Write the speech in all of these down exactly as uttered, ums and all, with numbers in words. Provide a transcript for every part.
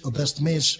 deste mês.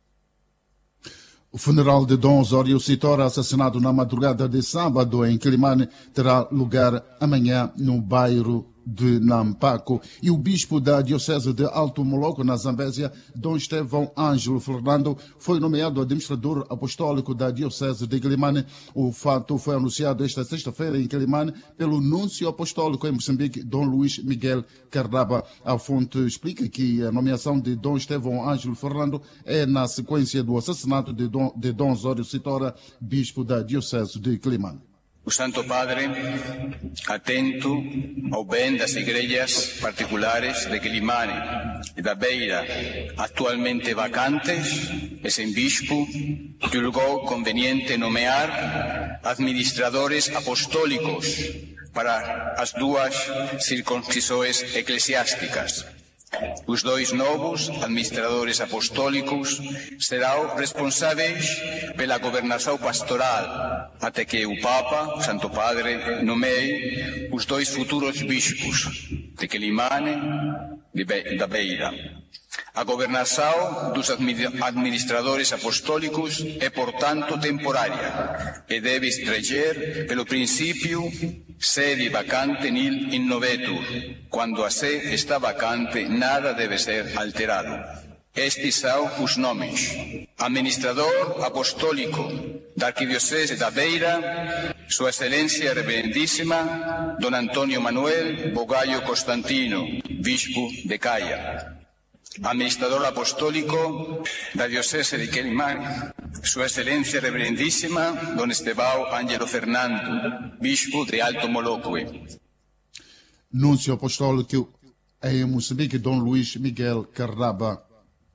O funeral de Dom Osório Citora, assassinado na madrugada de sábado em Quelimane, terá lugar amanhã no bairro de Nampako. E o bispo da Diocese de Alto Moloco, na Zambésia, Dom Estevão Ângelo Fernando, foi nomeado administrador apostólico da Diocese de Quelimane. O fato foi anunciado esta sexta-feira em Quelimane pelo núncio apostólico em Moçambique, Dom Luís Miguel Cardaba. A fonte explica que a nomeação de Dom Estevão Ângelo Fernando é na sequência do assassinato de Dom, de Dom Osório Citora, bispo da Diocese de Quelimane. O Santo Padre, atento ao bem das igrejas particulares de Quelimane e da Beira, atualmente vacantes, e sem bispo, julgou conveniente nomear administradores apostólicos para as duas circuncisões eclesiásticas. Os dois novos administradores apostólicos serão responsáveis pela governação pastoral, até que o Papa, o Santo Padre, nomeie os dois futuros bispos de Quelimane e da Beira. A governação dos administradores apostólicos é, portanto, temporária e deve reger pelo princípio sede vacante nil innovetur. Quando a sé está vacante, nada deve ser alterado. Estes são os nomes: administrador apostólico da Arquidiocese da Beira, Sua Excelência Reverendíssima Dom Antônio Manuel Bogalho Constantino, Bispo de Caia. Administrador apostólico da Diocese de Quelimane, Sua Excelência Reverendíssima Dom Estevão Ângelo Fernando, Bispo de Alto Moloco. Núncio apostólico em Moçambique, Dom Luís Miguel Cardaba.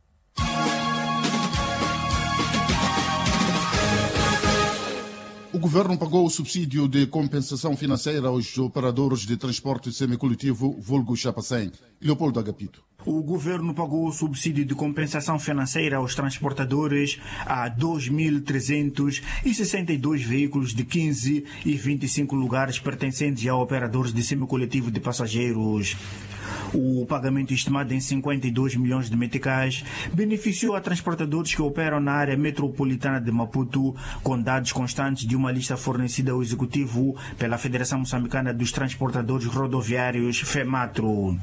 O governo pagou o subsídio de compensação financeira aos operadores de transporte semicoletivo, vulgo Chapacém. Leopoldo Agapito. O governo pagou o subsídio de compensação financeira aos transportadores a dois mil trezentos e sessenta e dois veículos de quinze e vinte e cinco lugares pertencentes a operadores de semicoletivo de passageiros. O pagamento, estimado em cinquenta e dois milhões de meticais, beneficiou a transportadores que operam na área metropolitana de Maputo, com dados constantes de uma lista fornecida ao Executivo pela Federação Moçambicana dos Transportadores Rodoviários, FEMATRO.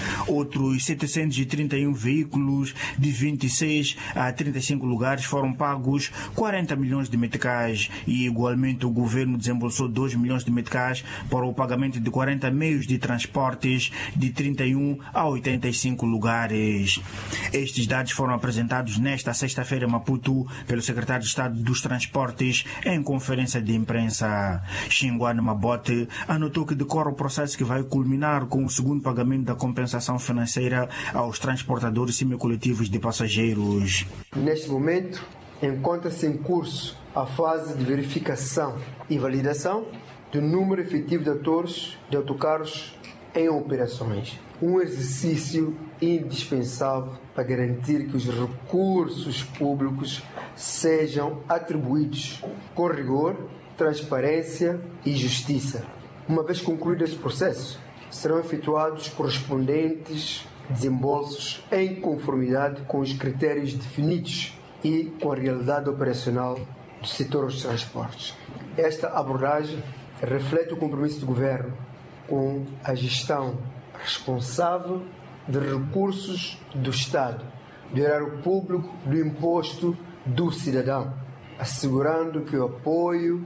Outros setecentos e trinta e um veículos de vinte e seis a trinta e cinco lugares foram pagos quarenta milhões de meticais e, igualmente, o governo desembolsou dois milhões de meticais para o pagamento de quarenta meios de transportes de trinta e um a oitenta e cinco lugares. Estes dados foram apresentados nesta sexta-feira em Maputo pelo secretário de Estado dos Transportes em conferência de imprensa. Xinguane Mabote anotou que decorre o processo que vai culminar com o segundo pagamento da compensação financeira aos transportadores semicoletivos de passageiros. Neste momento, encontra-se em curso a fase de verificação e validação do número efetivo de atores de autocarros em operações. Um exercício indispensável para garantir que os recursos públicos sejam atribuídos com rigor, transparência e justiça. Uma vez concluído esse processo, serão efetuados correspondentes desembolsos em conformidade com os critérios definidos e com a realidade operacional do setor dos transportes. Esta abordagem reflete o compromisso do Governo com a gestão responsável de recursos do Estado, do erário público, do imposto do cidadão, assegurando que o apoio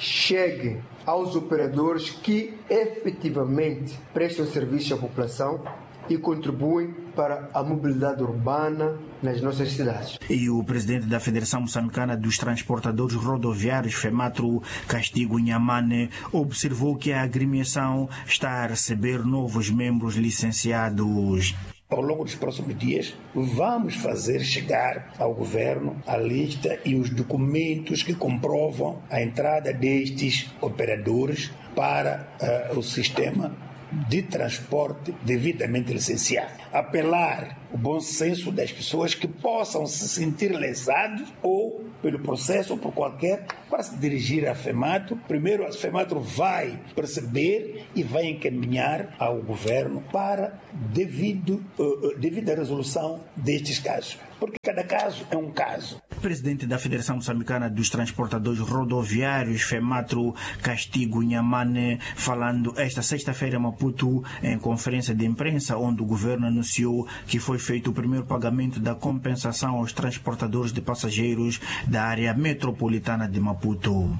chegue aos operadores que efetivamente prestam serviço à população e contribuem para a mobilidade urbana nas nossas cidades. E o presidente da Federação Moçambicana dos Transportadores Rodoviários, FEMATRO, Castigo Inhamane, observou que a agremiação está a receber novos membros licenciados. Ao longo dos próximos dias, vamos fazer chegar ao governo a lista e os documentos que comprovam a entrada destes operadores para uh, o sistema de transporte devidamente licenciado. apelar o bom senso das pessoas que possam se sentir lesados ou pelo processo ou por qualquer, para se dirigir à FEMATRO. Primeiro, a FEMATRO vai perceber e vai encaminhar ao governo para devido, uh, devida resolução destes casos. Porque cada caso é um caso. Presidente da Federação Moçambicana dos Transportadores Rodoviários, FEMATRO, Castigo Inhamane, falando esta sexta-feira em Maputo, em conferência de imprensa, onde o governo anunciou que foi feito o primeiro pagamento da compensação aos transportadores de passageiros da área metropolitana de Maputo.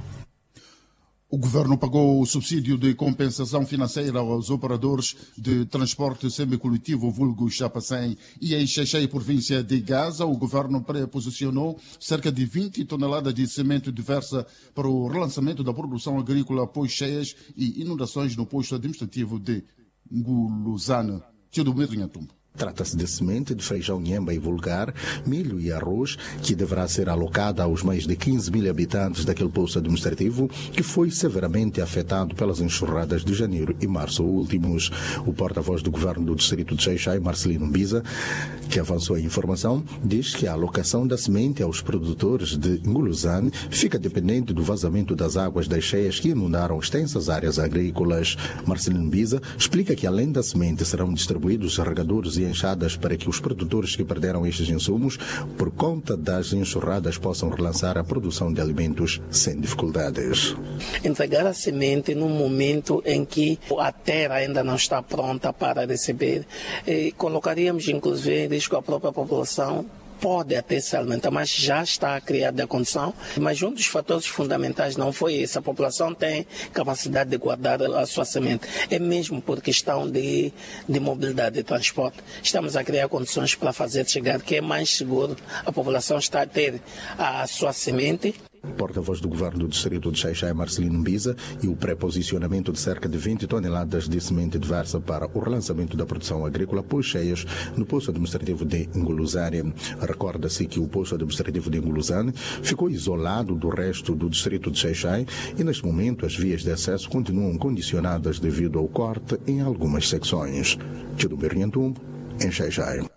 O governo pagou o subsídio de compensação financeira aos operadores de transporte semicoletivo, vulgo Chapacém, e em Xai-Xai, província de Gaza, o governo preposicionou cerca de vinte toneladas de semente diversa para o relançamento da produção agrícola após cheias e inundações no posto administrativo de Nguluzane. Tio Mirrinhatumbo. Trata-se de semente de feijão nhemba e vulgar, milho e arroz, que deverá ser alocada aos mais de quinze mil habitantes daquele posto administrativo, que foi severamente afetado pelas enxurradas de janeiro e março últimos. O porta-voz do governo do distrito de Xai-Xai, Marcelino Mbiza, que avançou a informação, diz que a alocação da semente aos produtores de Nguluzane fica dependente do vazamento das águas das cheias que inundaram extensas áreas agrícolas. Marcelino Mbiza explica que, além da semente, serão distribuídos regadores e enxadas para que os produtores que perderam estes insumos por conta das enxurradas possam relançar a produção de alimentos sem dificuldades. Entregar a semente num momento em que a terra ainda não está pronta para receber, e colocaríamos inclusive em risco a própria população. Pode até se alimentar, mas já está criada a condição. Mas um dos fatores fundamentais não foi esse. A população tem capacidade de guardar a sua semente. É mesmo por questão de, de mobilidade de transporte. Estamos a criar condições para fazer chegar, que é mais seguro. A população está a ter a sua semente. Porta-voz do governo do distrito de Xai-Xai, Marcelino Mbiza, e o pré-posicionamento de cerca de vinte toneladas de semente diversa para o relançamento da produção agrícola após cheias no posto administrativo de Nguluzane. Recorda-se que o posto administrativo de Nguluzane ficou isolado do resto do distrito de Xai-Xai e, neste momento, as vias de acesso continuam condicionadas devido ao corte em algumas secções. Tio Berriantumbo, em Xai-Xai.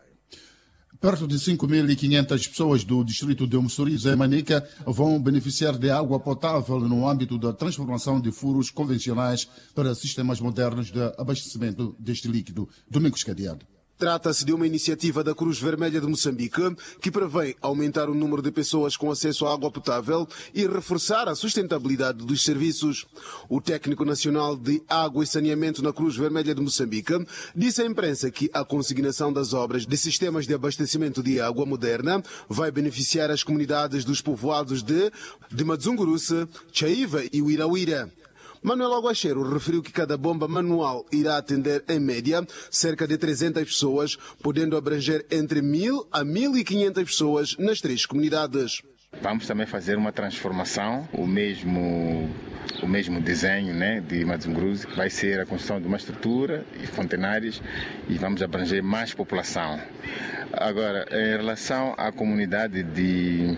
Perto de cinco mil e quinhentas pessoas do distrito de Mussurize e Manica vão beneficiar de água potável no âmbito da transformação de furos convencionais para sistemas modernos de abastecimento deste líquido. Domingos Cadeado. Trata-se de uma iniciativa da Cruz Vermelha de Moçambique que prevê aumentar o número de pessoas com acesso à água potável e reforçar a sustentabilidade dos serviços. O técnico nacional de água e saneamento na Cruz Vermelha de Moçambique disse à imprensa que a consignação das obras de sistemas de abastecimento de água moderna vai beneficiar as comunidades dos povoados de, de Madzunguruce, Chaiva e Uirauira. Manuel Aguacheiro referiu que cada bomba manual irá atender, em média, cerca de trezentas pessoas, podendo abranger entre mil a mil e quinhentas pessoas nas três comunidades. Vamos também fazer uma transformação, o mesmo, o mesmo desenho, né, de Madzunguruze, que vai ser a construção de uma estrutura e fontenários e vamos abranger mais população. Agora, em relação à comunidade de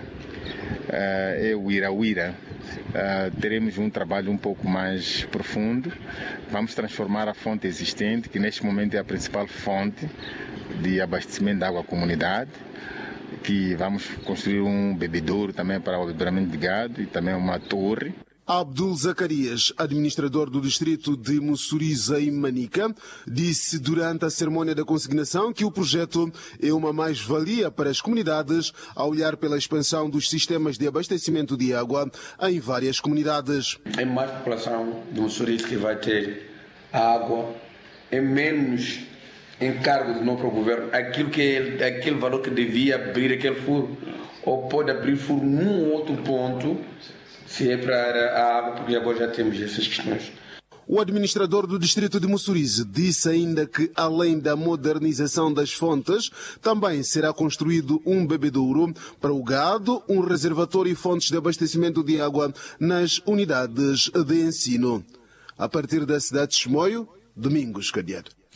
uh, Uirauira, Uh, teremos um trabalho um pouco mais profundo. Vamos transformar a fonte existente, que neste momento é a principal fonte de abastecimento de água à comunidade, que vamos construir um bebedouro também para o bebedoramento de gado e também uma torre. Abdul Zacarias, administrador do distrito de Mussurize e Manica, disse durante a cerimónia da consignação que o projeto é uma mais-valia para as comunidades a olhar pela expansão dos sistemas de abastecimento de água em várias comunidades. É mais população de Mussurize que vai ter água, é menos encargo do nosso governo, aquilo que é, aquele valor que devia abrir aquele furo, ou pode abrir furo num outro ponto, se é para a água, porque agora já temos essas questões. O administrador do distrito de Mussurize disse ainda que, além da modernização das fontes, também será construído um bebedouro para o gado, um reservatório e fontes de abastecimento de água nas unidades de ensino. A partir da cidade de Chimoio, Domingos Cadeado.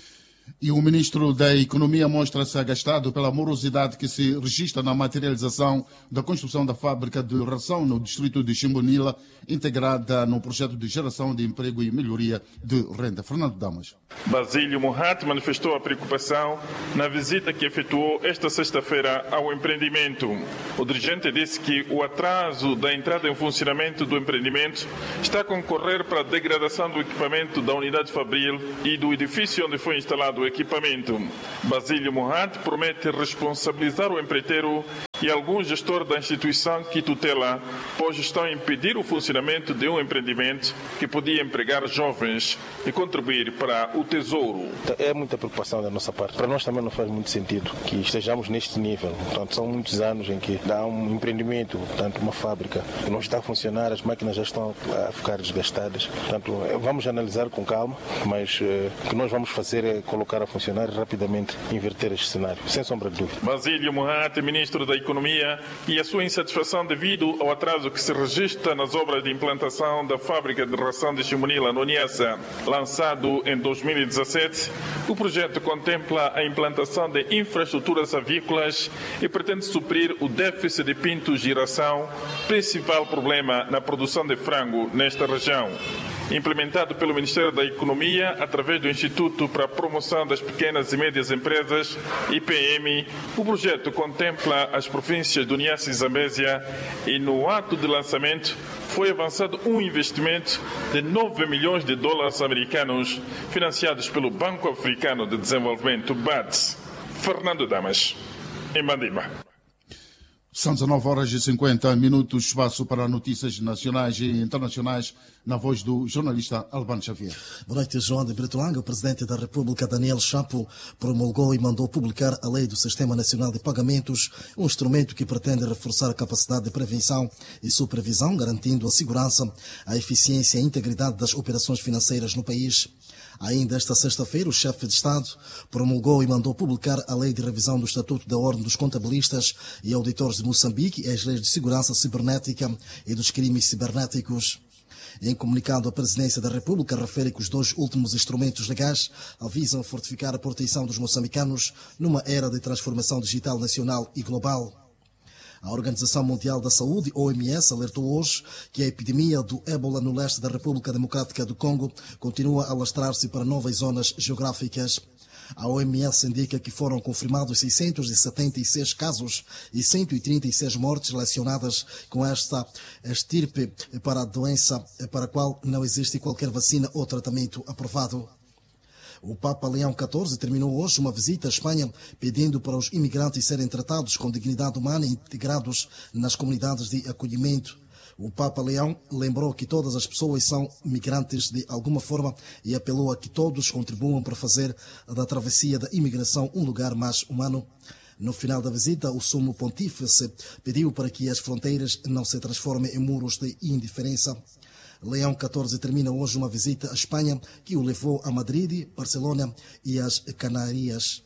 E o ministro da Economia mostra-se agastado pela morosidade que se registra na materialização da construção da fábrica de ração no distrito de Chimbonila, integrada no projeto de geração de emprego e melhoria de renda. Fernando Damas. Basílio Mohat manifestou a preocupação na visita que efetuou esta sexta-feira ao empreendimento. O dirigente disse que o atraso da entrada em funcionamento do empreendimento está a concorrer para a degradação do equipamento da unidade fabril e do edifício onde foi instalado o equipamento. Basílio Mohat promete responsabilizar o empreiteiro e algum gestor da instituição que tutela, pois estão a impedir o funcionamento de um empreendimento que podia empregar jovens e contribuir para o tesouro. É muita preocupação da nossa parte. Para nós também não faz muito sentido que estejamos neste nível. Portanto, são muitos anos em que dá um empreendimento, portanto, uma fábrica que não está a funcionar, as máquinas já estão a ficar desgastadas. Portanto, vamos analisar com calma, mas eh, o que nós vamos fazer é colocar a funcionar e rapidamente inverter este cenário, sem sombra de dúvida. Basílio Mohat, ministro da Economia, e a sua insatisfação devido ao atraso que se registra nas obras de implantação da fábrica de ração de Chimbonila, no Niassa, lançado em dois mil e dezassete. O projeto contempla a implantação de infraestruturas avícolas e pretende suprir o déficit de pintos de ração, principal problema na produção de frango nesta região. Implementado pelo Ministério da Economia através do Instituto para a Promoção das Pequenas e Médias Empresas, I P M, o projeto contempla as províncias do Niassa e Zambésia e no ato de lançamento foi avançado um investimento de nove milhões de dólares americanos financiados pelo Banco Africano de Desenvolvimento, B A D. Fernando Damas, em Mandima. São dezanove horas e cinquenta minutos, espaço para notícias nacionais e internacionais, na voz do jornalista Albano Xavier. Boa noite, João de Britoanga. O Presidente da República, Daniel Chapo, promulgou e mandou publicar a Lei do Sistema Nacional de Pagamentos, um instrumento que pretende reforçar a capacidade de prevenção e supervisão, garantindo a segurança, a eficiência e a integridade das operações financeiras no país. Ainda esta sexta-feira, o chefe de Estado promulgou e mandou publicar a Lei de Revisão do Estatuto da Ordem dos Contabilistas e Auditores de Moçambique e as Leis de Segurança Cibernética e dos Crimes Cibernéticos. Em comunicado, a Presidência da República refere que os dois últimos instrumentos legais visam fortificar a proteção dos moçambicanos numa era de transformação digital nacional e global. A Organização Mundial da Saúde, O M S, alertou hoje que a epidemia do ébola no leste da República Democrática do Congo continua a alastrar-se para novas zonas geográficas. A O M S indica que foram confirmados seiscentos e setenta e seis casos e cento e trinta e seis mortes relacionadas com esta estirpe para a doença para a qual não existe qualquer vacina ou tratamento aprovado. O Papa Leão catorze terminou hoje uma visita à Espanha pedindo para os imigrantes serem tratados com dignidade humana e integrados nas comunidades de acolhimento. O Papa Leão lembrou que todas as pessoas são migrantes de alguma forma e apelou a que todos contribuam para fazer da travessia da imigração um lugar mais humano. No final da visita, o Sumo Pontífice pediu para que as fronteiras não se transformem em muros de indiferença. Leão catorze termina hoje uma visita à Espanha que o levou a Madrid, Barcelona e as Canárias.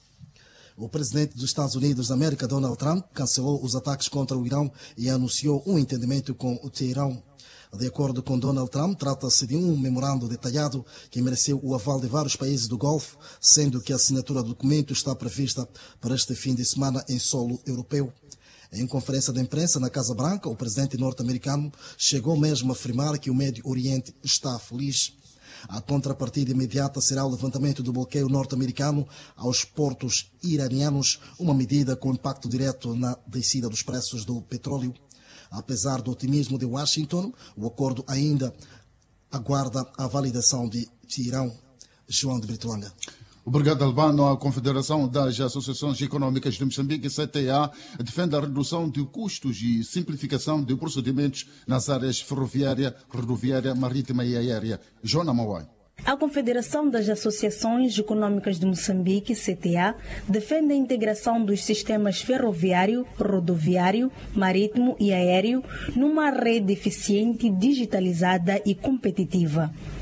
O presidente dos Estados Unidos da América, Donald Trump, cancelou os ataques contra o Irão e anunciou um entendimento com o Teherão. De acordo com Donald Trump, trata-se de um memorando detalhado que mereceu o aval de vários países do Golfo, sendo que a assinatura do documento está prevista para este fim de semana em solo europeu. Em conferência de imprensa na Casa Branca, o presidente norte-americano chegou mesmo a afirmar que o Médio Oriente está feliz. A contrapartida imediata será o levantamento do bloqueio norte-americano aos portos iranianos, uma medida com impacto direto na descida dos preços do petróleo. Apesar do otimismo de Washington, o acordo ainda aguarda a validação de Teherão. João de Britoanga. Obrigado, Albano. A Confederação das Associações Econômicas de Moçambique, C T A, defende a redução de custos e simplificação de procedimentos nas áreas ferroviária, rodoviária, marítima e aérea. Joana Mauai. A Confederação das Associações Econômicas de Moçambique, C T A, defende a integração dos sistemas ferroviário, rodoviário, marítimo e aéreo numa rede eficiente, digitalizada e competitiva.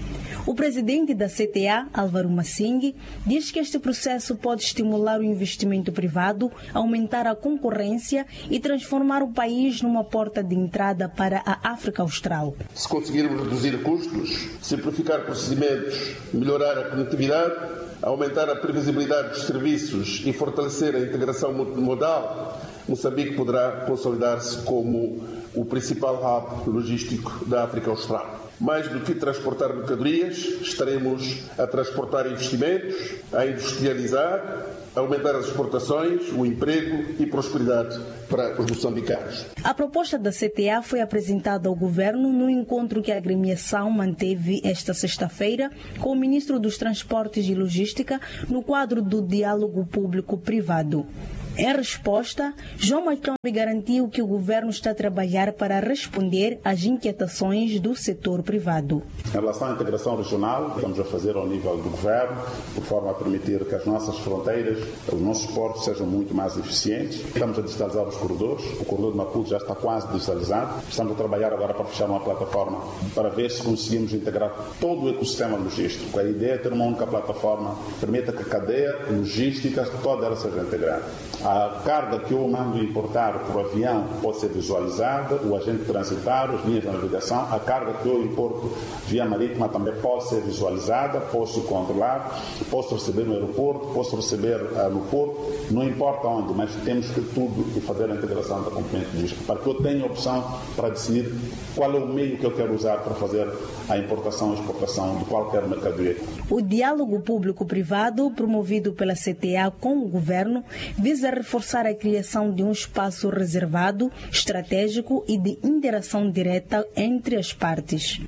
O presidente da C T A, Álvaro Massingue, diz que este processo pode estimular o investimento privado, aumentar a concorrência e transformar o país numa porta de entrada para a África Austral. Se conseguirmos reduzir custos, simplificar procedimentos, melhorar a conectividade, aumentar a previsibilidade dos serviços e fortalecer a integração multimodal, Moçambique poderá consolidar-se como o principal hub logístico da África Austral. Mais do que transportar mercadorias, estaremos a transportar investimentos, a industrializar, a aumentar as exportações, o emprego e prosperidade para os moçambicanos. A proposta da C T A foi apresentada ao governo no encontro que a agremiação manteve esta sexta-feira com o ministro dos Transportes e Logística no quadro do diálogo público-privado. Em resposta, João Maitombe garantiu que o governo está a trabalhar para responder às inquietações do setor privado. Em relação à integração regional, estamos a fazer ao nível do governo, por forma a permitir que as nossas fronteiras, os nossos portos sejam muito mais eficientes. Estamos a digitalizar os corredores. O corredor de Maputo já está quase digitalizado. Estamos a trabalhar agora para fechar uma plataforma para ver se conseguimos integrar todo o ecossistema logístico. A ideia é ter uma única plataforma que permita que a cadeia logística toda ela seja integrada. A carga que eu mando importar por avião pode ser visualizada, o agente transitar, as linhas de navegação. A carga que eu importo via marítima também pode ser visualizada, posso controlar, posso receber no aeroporto, posso receber uh, no porto, não importa onde, mas temos que tudo fazer a integração da componente logística, para que eu tenha opção para decidir qual é o meio que eu quero usar para fazer a importação e exportação de qualquer mercadoria. O diálogo público-privado, promovido pela C T A com o governo, visa reforçar a criação de um espaço reservado, estratégico e de interação direta entre as partes.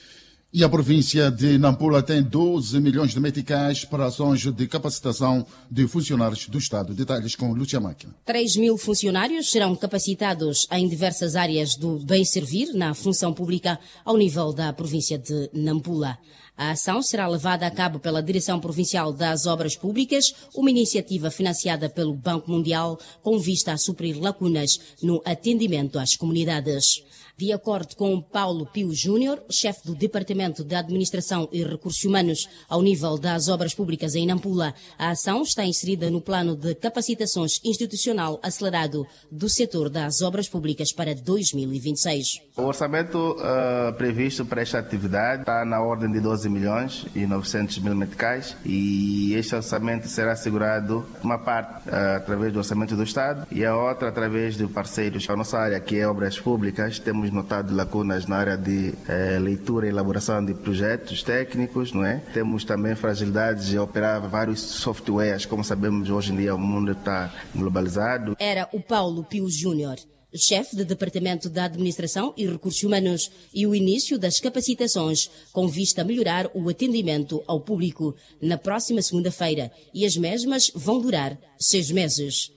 E a província de Nampula tem doze milhões de meticais para ações de capacitação de funcionários do Estado. Detalhes com Lúcia Máquina. três mil funcionários serão capacitados em diversas áreas do bem-servir na função pública ao nível da província de Nampula. A ação será levada a cabo pela Direção Provincial das Obras Públicas, uma iniciativa financiada pelo Banco Mundial com vista a suprir lacunas no atendimento às comunidades. De acordo com Paulo Pio Júnior, chefe do Departamento de Administração e Recursos Humanos ao nível das Obras Públicas em Nampula, a ação está inserida no plano de capacitações institucional acelerado do setor das obras públicas para dois mil e vinte e seis. O orçamento uh, previsto para esta atividade está na ordem de doze milhões e novecentos mil meticais e este orçamento será assegurado uma parte uh, através do orçamento do Estado e a outra através de parceiros. A nossa área, que é obras públicas, temos notado lacunas na área de eh, leitura e elaboração de projetos técnicos, não é? Temos também fragilidades de operar vários softwares, como sabemos hoje em dia o mundo está globalizado. Era o Paulo Pio Júnior, chefe do Departamento da Administração e Recursos Humanos, e o início das capacitações com vista a melhorar o atendimento ao público na próxima segunda-feira, e as mesmas vão durar seis meses.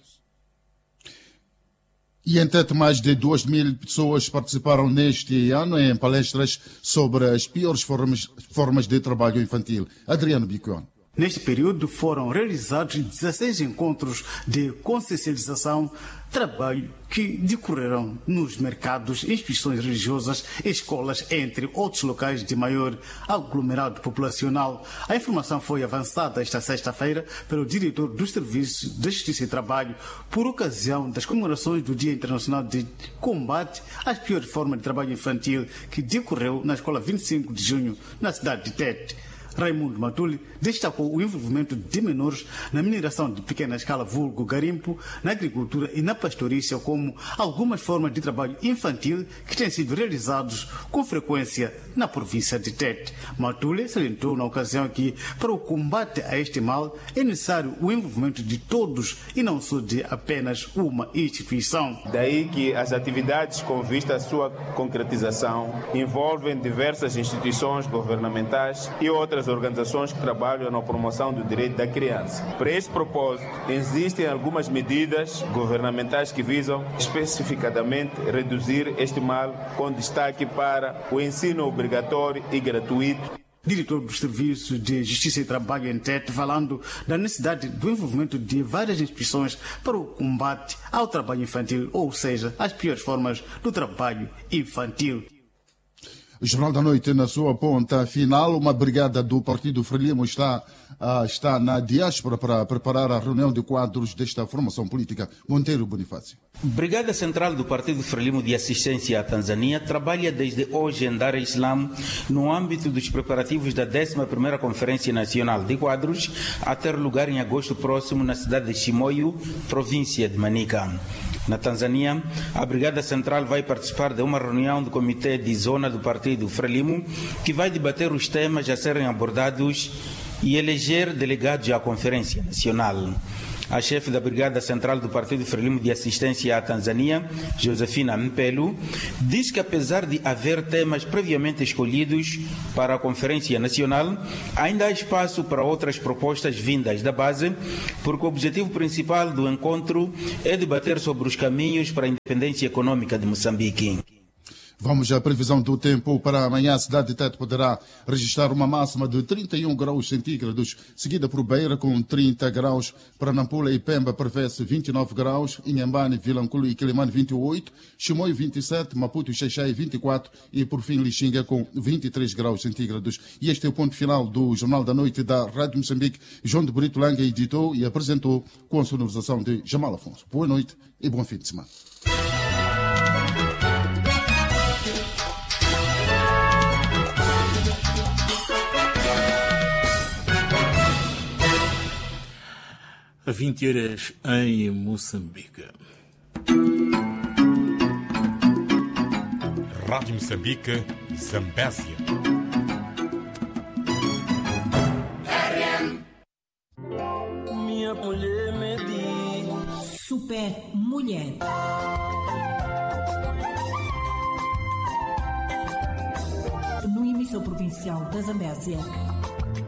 E, em tanto, mais de duas mil pessoas participaram neste ano em palestras sobre as piores formas, formas de trabalho infantil. Adriano Bicuan. Neste período foram realizados dezesseis encontros de consciencialização, trabalho que decorreram nos mercados, instituições religiosas, escolas, entre outros locais de maior aglomerado populacional. A informação foi avançada esta sexta-feira pelo diretor dos Serviços de Justiça e Trabalho por ocasião das comemorações do Dia Internacional de Combate às Piores Formas de Trabalho Infantil, que decorreu na Escola vinte e cinco de junho, na cidade de Tete. Raimundo Matuli destacou o envolvimento de menores na mineração de pequena escala, vulgo garimpo, na agricultura e na pastorícia, como algumas formas de trabalho infantil que têm sido realizados com frequência na província de Tete. Matuli salientou na ocasião que, para o combate a este mal, é necessário o envolvimento de todos e não só de apenas uma instituição. Daí que as atividades com vista à sua concretização envolvem diversas instituições governamentais e outras organizações que trabalham na promoção do direito da criança. Para este propósito, existem algumas medidas governamentais que visam especificadamente reduzir este mal, com destaque para o ensino obrigatório e gratuito. Diretor dos Serviços de Justiça e Trabalho em Tete, falando da necessidade do envolvimento de várias instituições para o combate ao trabalho infantil, ou seja, as piores formas do trabalho infantil. O Jornal da Noite, na sua ponta final, uma brigada do Partido Frelimo está, uh, está na diáspora para preparar a reunião de quadros desta formação política. Monteiro Bonifácio. Brigada Central do Partido Frelimo de Assistência à Tanzânia trabalha desde hoje em Dar es Salaam no âmbito dos preparativos da décima primeira Conferência Nacional de Quadros, a ter lugar em agosto próximo na cidade de Chimoio, província de Manica. Na Tanzânia, a Brigada Central vai participar de uma reunião do Comitê de Zona do Partido Frelimo, que vai debater os temas a serem abordados e eleger delegados à Conferência Nacional. A chefe da Brigada Central do Partido Frelimo de Assistência à Tanzânia, Josefina Mpelo, diz que apesar de haver temas previamente escolhidos para a Conferência Nacional, ainda há espaço para outras propostas vindas da base, porque o objetivo principal do encontro é debater sobre os caminhos para a independência econômica de Moçambique. Vamos à previsão do tempo para amanhã. A cidade de Tete poderá registrar uma máxima de trinta e um graus centígrados, seguida por Beira com trinta graus, para Nampula e Pemba prevê-se vinte e nove graus, Inhambane, Vilanculo e Quilimane vinte e oito, Chimoio vinte e sete, Maputo e Xaixai vinte e quatro e por fim Lixinga com vinte e três graus centígrados. E este é o ponto final do Jornal da Noite da Rádio Moçambique. João de Brito Langa editou e apresentou com a sonorização de Jamal Afonso. Boa noite e bom fim de semana. vinte horas em Moçambique. Rádio Moçambique, Zambésia. Minha mulher me diz Super Mulher. No emissão provincial da Zambésia.